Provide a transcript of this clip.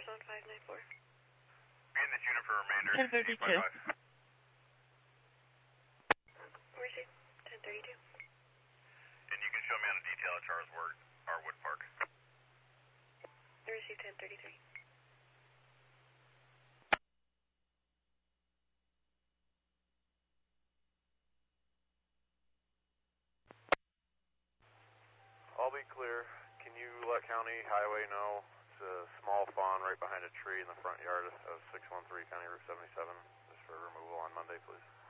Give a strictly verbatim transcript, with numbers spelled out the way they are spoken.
Arizona five nine four. Be in this unit for remainder. ten thirty-two. Receive ten thirty-two. And you can show me on a detail at Charles Wood, Arwood Park. Receive ten thirty-three. I'll be clear. Can you let County Highway know it's a small fawn right behind a tree in the front yard of six one three County Route seventy-seven, just for removal on Monday, please?